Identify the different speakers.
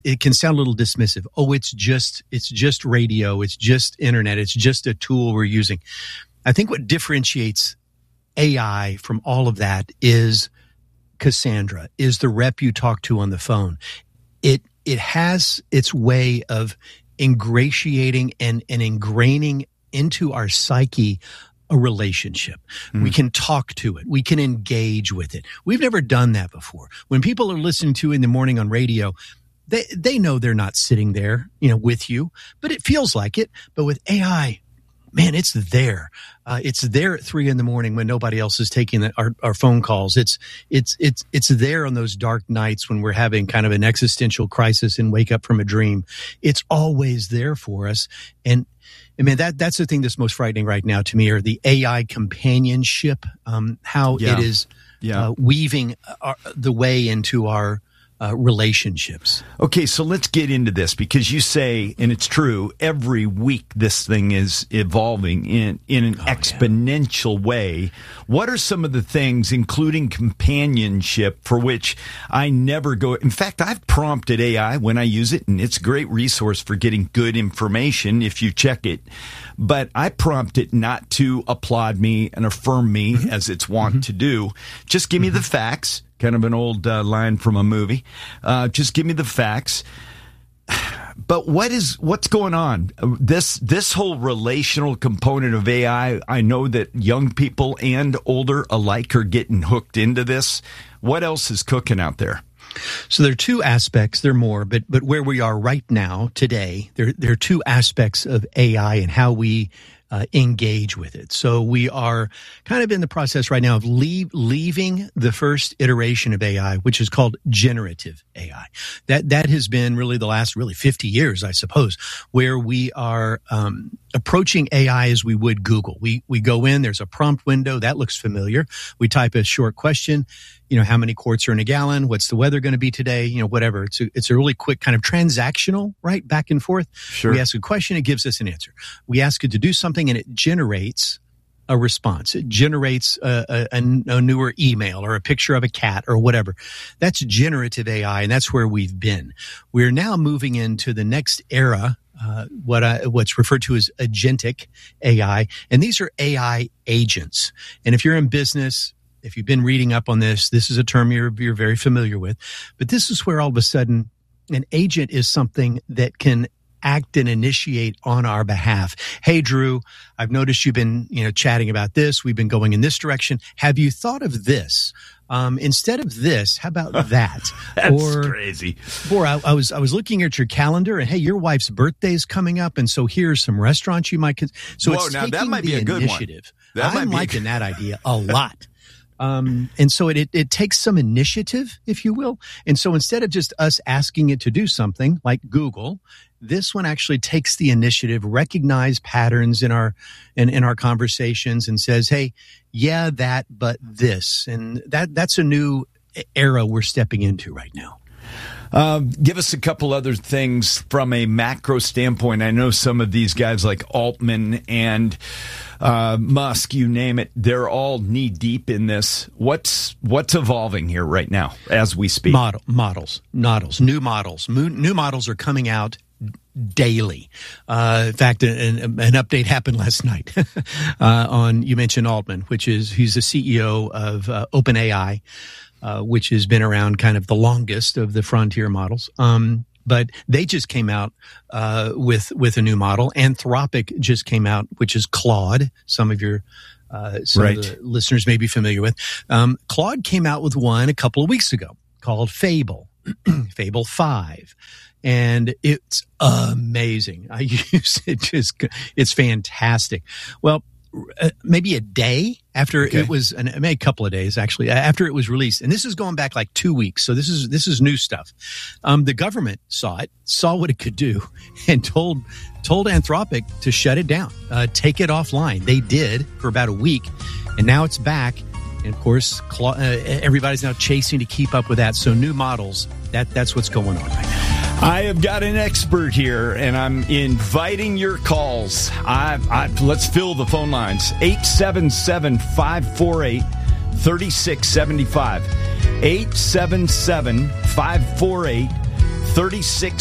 Speaker 1: it can sound a little dismissive. Oh, it's just radio. It's just internet. It's just a tool we're using. I think what differentiates AI from all of that is Cassandra, is the rep you talk to on the phone. It has its way of ingratiating and ingraining into our psyche a relationship. Mm. We can talk to it. We can engage with it. We've never done that before. When people are listening to in the morning on radio, they know they're not sitting there, with you, but it feels like it. But with AI, man, it's there. It's there at 3 a.m. when nobody else is taking our phone calls. It's there on those dark nights when we're having kind of an existential crisis and wake up from a dream. It's always there for us. And I mean, that's the thing that's most frightening right now to me, are the AI companionship, how it is weaving the way into our relationships.
Speaker 2: Okay, so let's get into this, because you say, and it's true, every week this thing is evolving in an exponential way. What are some of the things, including companionship, for which I never go? In fact, I've prompted AI when I use it, and it's a great resource for getting good information if you check it. But I prompt it not to applaud me and affirm me as it's wont to do. Just give me the facts. Kind of an old line from a movie. Just give me the facts. But what's going on? This whole relational component of AI, I know that young people and older alike are getting hooked into this. What else is cooking out there?
Speaker 1: So there are two aspects. There are more, but where we are right now today, there are two aspects of AI and how we engage with it. So we are kind of in the process right now of leaving the first iteration of AI, which is called generative AI. That has been really the last 50 years, I suppose, where we are approaching AI as we would Google. We go in, there's a prompt window, that looks familiar. We type a short question, how many quarts are in a gallon? What's the weather going to be today? Whatever. It's a really quick kind of transactional, right? Back and forth.
Speaker 2: Sure.
Speaker 1: We ask a question, it gives us an answer. We ask it to do something and it generates a response. It generates a newer email or a picture of a cat or whatever. That's generative AI, and that's where we've been. We're now moving into the next era, what's referred to as agentic AI, and these are AI agents. And if you're in business, if you've been reading up on this is a term you're very familiar with. But this is where all of a sudden an agent is something that can act and initiate on our behalf. Hey, Drew, I've noticed you've been, chatting about this. We've been going in this direction. Have you thought of this? Instead of this, how about that?
Speaker 2: That's crazy.
Speaker 1: Or I was looking at your calendar, and hey, your wife's birthday's coming up, and so here's some restaurants you might. So it's
Speaker 2: now
Speaker 1: taking
Speaker 2: that might be a good
Speaker 1: initiative.
Speaker 2: One.
Speaker 1: I'm liking that idea a lot. And so it takes some initiative, if you will. And so instead of just us asking it to do something like Google, this one actually takes the initiative, recognize patterns in our conversations, and says, hey, yeah, that, but this. And that's a new era we're stepping into right now.
Speaker 2: Give us a couple other things from a macro standpoint. I know some of these guys like Altman and Musk, you name it, they're all knee deep in this. What's evolving here right now as we speak?
Speaker 1: New models. New models are coming out daily. In fact, an update happened last night you mentioned Altman, he's the CEO of OpenAI, which has been around kind of the longest of the frontier models. But they just came out with a new model. Anthropic just came out, which is Claude. Some of the listeners may be familiar with. Claude came out with one a couple of weeks ago called Fable, Fable 5. And it's amazing. I use it. It's fantastic. Well, maybe a day after it was, maybe a couple of days actually, after it was released. And this is going back like 2 weeks. So this is new stuff. The government saw what it could do, and told Anthropic to shut it down, take it offline. They did for about a week, and now it's back. And of course, everybody's now chasing to keep up with that. So new models, that's what's going on right now.
Speaker 2: I have got an expert here, and I'm inviting your calls. Let's fill the phone lines. 877-548-3675. 877-548-3675. 36